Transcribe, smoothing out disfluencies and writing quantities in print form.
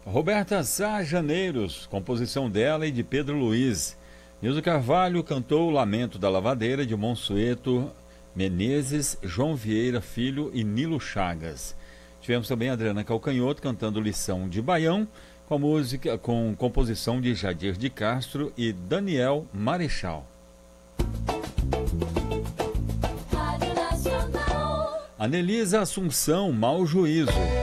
Roberta Sá Janeiros, composição dela e de Pedro Luiz. Nildo Carvalho cantou o Lamento da Lavadeira, de Monsueto Menezes, João Vieira Filho e Nilo Chagas. Tivemos também a Adriana Calcanhoto cantando Lição de Baião, com a música com composição de Jadir de Castro e Daniel Marechal. Anelisa Assunção, Mau Juízo.